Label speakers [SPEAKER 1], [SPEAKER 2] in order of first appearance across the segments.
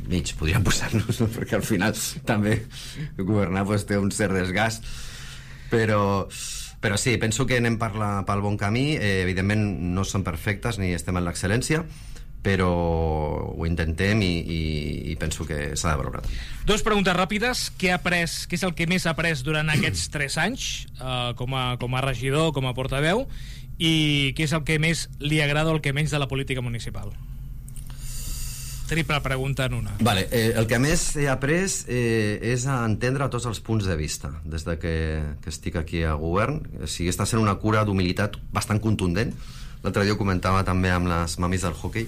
[SPEAKER 1] mig podríem posar-nos, no? Perquè al final també governar pues, té un cert desgast, però sí, penso que anem pel bon camí. Evidentment no som perfectes ni estem en l'excel·lència, però ho intentem i penso que s'ha de valorar.
[SPEAKER 2] Dos preguntes ràpides. Què és el que més ha après durant aquests 3 anys com a regidor, com a portaveu, i què és el que més li agrada o el que menys de la política municipal? Triple pregunta en una.
[SPEAKER 1] Vale, el que més he après és a entendre tots els punts de vista des de que estic aquí a govern. O sigui, està sent una cura d'humilitat bastant contundent. L'altre dia ho comentava també amb les mamis del hoquei,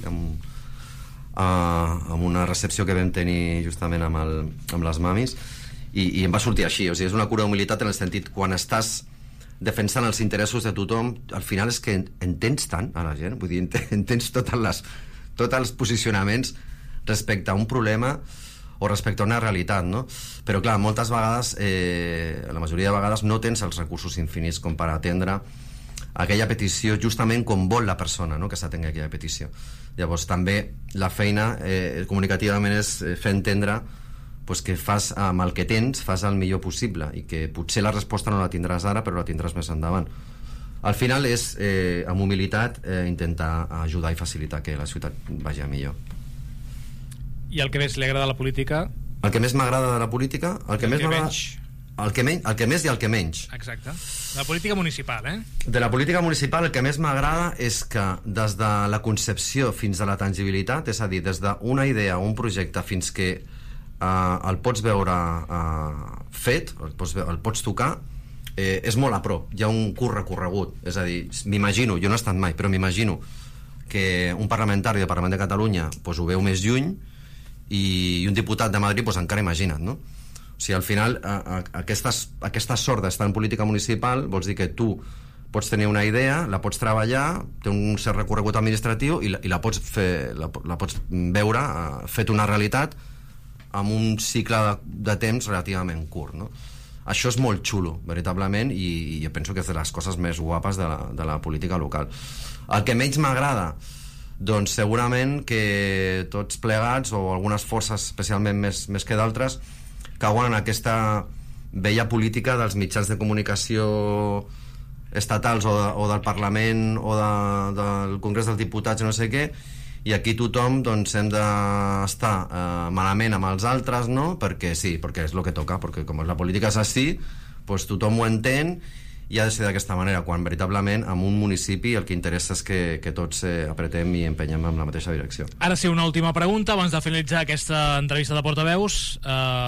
[SPEAKER 1] amb una recepció que vam tenir justament amb les mamis, i em va sortir així. O sigui, és una cura d'humilitat en el sentit, quan estàs defensant els interessos de tothom, al final és que entens tant a la gent, vull dir, entens tots els posicionaments respecte a un problema o respecte a una realitat, no? Però clar, moltes vegades, la majoria de vegades no tens els recursos infinits com per atendre aquella petició justament com vol la persona, no? Que s'atengui aquella petició. Llavors també la feina comunicativament és fer entendre pues, que fas amb el que tens fas el millor possible i que potser la resposta no la tindràs ara però la tindràs més endavant. Al final és amb humilitat intentar ajudar i facilitar que la ciutat vagi millor.
[SPEAKER 2] I el que més li agrada a la política?
[SPEAKER 1] El que més m'agrada de la política? El que més m'agrada... El que més i el que menys.
[SPEAKER 2] Exacte. La política municipal,
[SPEAKER 1] De la política municipal el que més m'agrada és que des de la concepció fins a la tangibilitat, és a dir, des d'una idea o un projecte fins que el pots veure fet, el pots tocar, és molt a prop. Hi ha un curt recorregut. És a dir, m'imagino, jo no he estat mai, però m'imagino que un parlamentari del Parlament de Catalunya pues, ho veu més lluny i un diputat de Madrid pues, encara imagina't, no? O sigui, al final aquesta sort d'estar en política municipal vols dir que tu pots tenir una idea, la pots treballar, té un cert recorregut administratiu i la pots veure fet una realitat amb un cicle de temps relativament curt, no? Això és molt xulo, veritablement, i jo penso que és de les coses més guapes de la política local. El que menys m'agrada, doncs segurament que tots plegats o algunes forces especialment més que d'altres cauen en aquesta vella política dels mitjans de comunicació estatals o del Parlament o del Congrés dels Diputats no sé què, i aquí tothom doncs, hem d'estar malament amb els altres, no? Perquè sí, perquè és el que toca, perquè com la política és així, doncs tothom ho entén i ha de ser d'aquesta manera, quan veritablement en un municipi el que interessa és que tots apretem i empenyem en la mateixa direcció.
[SPEAKER 2] Ara sí, una última pregunta abans de finalitzar aquesta entrevista de portaveus.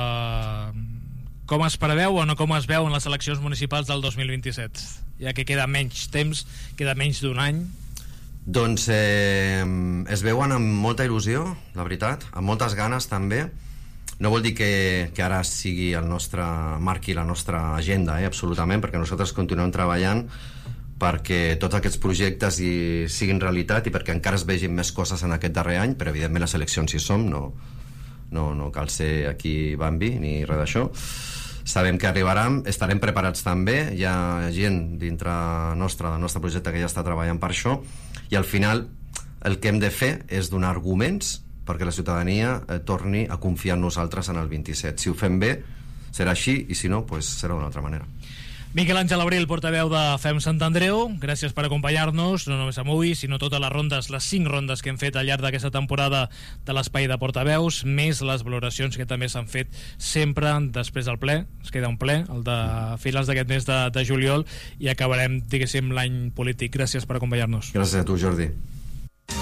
[SPEAKER 2] Com es preveu o no com es veu en les eleccions municipals del 2027? Ja que queda menys temps, queda menys d'un any.
[SPEAKER 1] Doncs es veuen amb molta il·lusió, la veritat, amb moltes ganes també. No vol dir que ara sigui el nostre marqui la nostra agenda, absolutament, perquè nosaltres continuem treballant perquè tots aquests projectes siguin realitat i perquè encara es vegin més coses en aquest darrer any, però evidentment les eleccions hi som, no cal ser aquí Bambi ni res d'això. Sabem que arribaran, estarem preparats també, hi ha gent dintre del nostre projecte que ja està treballant per això, i al final el que hem de fer és donar arguments perquè la ciutadania torni a confiar en nosaltres en el 27. Si ho fem bé, serà així, i si no, pues serà d'una altra manera.
[SPEAKER 2] Miquel Àngel Abril, portaveu de FEM Sant Andreu, gràcies per acompanyar-nos, no només avui, sinó totes les rondes, les 5 rondes que hem fet al llarg d'aquesta temporada de l'Espai de Portaveus, més les valoracions que també s'han fet sempre després del ple. Es queda un ple, el de finals d'aquest mes de juliol, i acabarem, diguéssim, l'any polític. Gràcies per acompanyar-nos.
[SPEAKER 1] Gràcies a tu, Jordi.